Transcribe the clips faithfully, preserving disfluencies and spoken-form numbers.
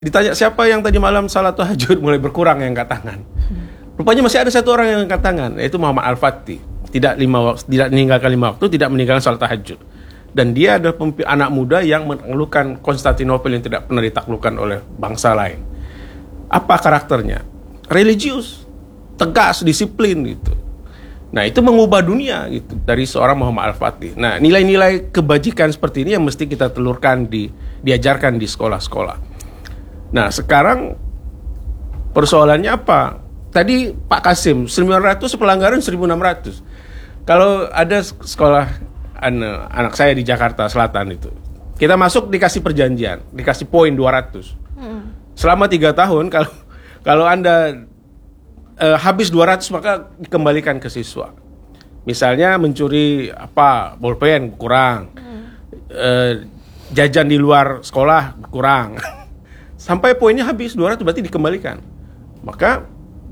Ditanya siapa yang tadi malam salat tahajud, mulai berkurang yang angkat tangan. Rupanya masih ada satu orang yang angkat tangan, yaitu Muhammad Al-Fatih. Tidak lima tidak meninggalkan lima waktu, tidak meninggalkan salat tahajud. Dan dia adalah pempi- anak muda yang menaklukkan Konstantinopel yang tidak pernah ditaklukkan oleh bangsa lain. Apa karakternya? Religius, tegas, disiplin gitu. Nah, itu mengubah dunia gitu dari seorang Muhammad Al-Fatih. Nah, nilai-nilai kebajikan seperti ini yang mesti kita telurkan di diajarkan di sekolah-sekolah. Nah, sekarang persoalannya apa? Tadi Pak Kasim, sembilan ratus pelanggaran seribu enam ratus. Kalau ada sekolah an- anak saya di Jakarta Selatan itu, kita masuk dikasih perjanjian, dikasih poin dua ratus. Hmm. Selama tiga tahun, kalau kalau Anda uh, habis dua ratus maka dikembalikan ke siswa. Misalnya mencuri apa bolpen kurang, hmm. uh, jajan di luar sekolah kurang. Sampai poinnya habis dua ratus berarti dikembalikan. Maka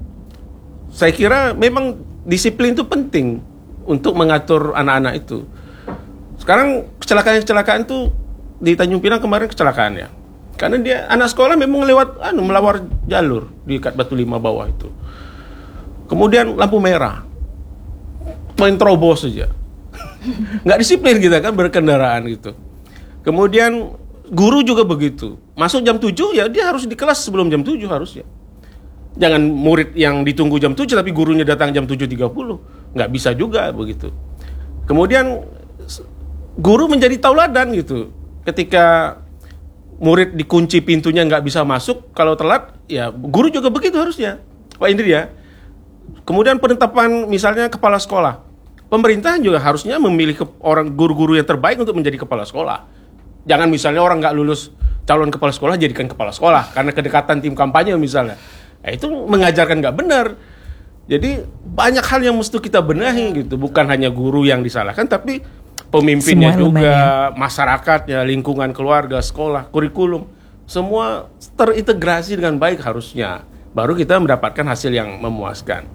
saya kira memang disiplin itu penting untuk mengatur anak-anak itu. Sekarang kecelakaan-kecelakaan itu di Tanjung Pinang kemarin kecelakaan ya. Karena dia anak sekolah memang lewat anu melawar jalur di Kat Batu Lima bawah itu. Kemudian lampu merah. Main terobos saja. Nggak disiplin kita kan berkendaraan gitu. Kemudian guru juga begitu. Masuk jam tujuh ya dia harus di kelas sebelum jam tujuh harusnya. Jangan murid yang ditunggu jam tujuh tapi gurunya datang jam tujuh tiga puluh. Nggak bisa juga begitu. Kemudian guru menjadi tauladan gitu. Ketika murid dikunci pintunya nggak bisa masuk, kalau telat ya guru juga begitu harusnya. Pak Indri ya. Kemudian penetapan misalnya kepala sekolah. Pemerintah juga harusnya memilih ke, orang guru-guru yang terbaik untuk menjadi kepala sekolah. Jangan misalnya orang nggak lulus calon kepala sekolah jadikan kepala sekolah karena kedekatan tim kampanye misalnya. Nah, itu mengajarkan nggak benar. Jadi banyak hal yang mesti kita benahi gitu. Bukan hanya guru yang disalahkan, tapi pemimpinnya semua juga, ya. Masyarakatnya, lingkungan keluarga, sekolah, kurikulum. Semua terintegrasi dengan baik harusnya. Baru kita mendapatkan hasil yang memuaskan.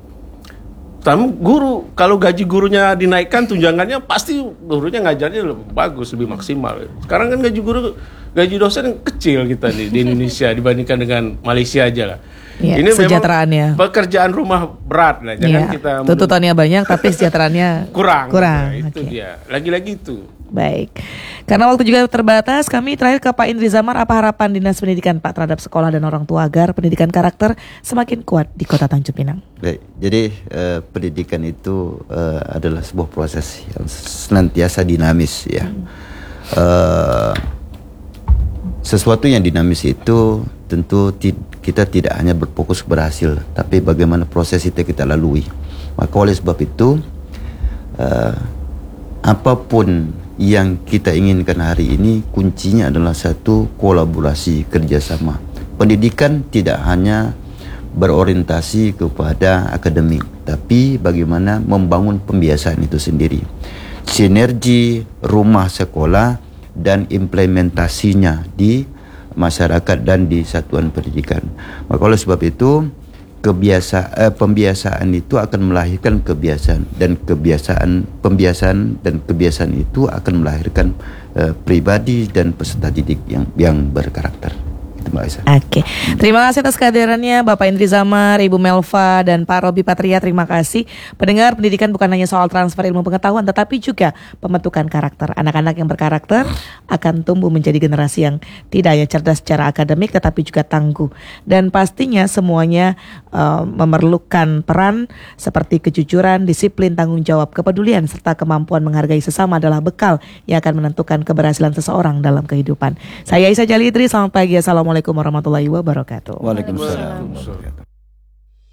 Tapi guru, kalau gaji gurunya dinaikkan tunjangannya pasti gurunya ngajarnya lebih bagus, lebih maksimal. Sekarang kan gaji guru, gaji dosen kecil kita nih di Indonesia dibandingkan dengan Malaysia aja lah. Ya, ini sejahteraannya. Pekerjaan rumah berat lah. Jangan ya, kita tuntutannya banyak tapi sejahteraannya kurang. Kurang. Nah, itu okay. Dia. Lagi-lagi itu. Baik. Karena waktu juga terbatas, kami terakhir ke Pak Indri Zamar, apa harapan Dinas Pendidikan Pak terhadap sekolah dan orang tua agar pendidikan karakter semakin kuat di Kota Tanjung Pinang? Baik. Jadi eh, pendidikan itu eh, adalah sebuah proses yang senantiasa dinamis ya. Hmm. Eh, sesuatu yang dinamis itu tentu ti- kita tidak hanya berfokus berhasil, tapi bagaimana proses itu kita lalui. Maka oleh sebab itu uh, apapun yang kita inginkan hari ini, kuncinya adalah satu kolaborasi kerjasama. Pendidikan tidak hanya berorientasi kepada akademik, tapi bagaimana membangun pembiasaan itu sendiri. Sinergi rumah sekolah dan implementasinya di masyarakat dan di satuan pendidikan. Maka oleh sebab itu kebiasa eh, pembiasaan itu akan melahirkan kebiasaan dan kebiasaan pembiasaan dan kebiasaan itu akan melahirkan eh, pribadi dan peserta didik yang yang berkarakter. Oke, okay. Terima kasih atas kehadirannya Bapak Indri Zamar, Ibu Melva, dan Pak Robi Patria. Terima kasih. Pendengar, pendidikan bukan hanya soal transfer ilmu pengetahuan, tetapi juga pembentukan karakter. Anak-anak yang berkarakter akan tumbuh menjadi generasi yang tidak hanya cerdas secara akademik, tetapi juga tangguh. Dan pastinya semuanya uh, memerlukan peran seperti kejujuran, disiplin, tanggung jawab, kepedulian, serta kemampuan menghargai sesama adalah bekal yang akan menentukan keberhasilan seseorang dalam kehidupan. Saya Aisyah Jalidri, selamat pagi. Assalamualaikum warahmatullahi wabarakatuh. Waalaikumsalam.